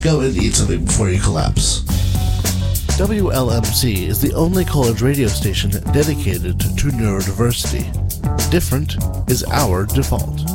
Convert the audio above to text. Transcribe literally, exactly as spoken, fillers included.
Go and eat something before you collapse. W L M C is the only college radio station dedicated to neurodiversity. Different is our default.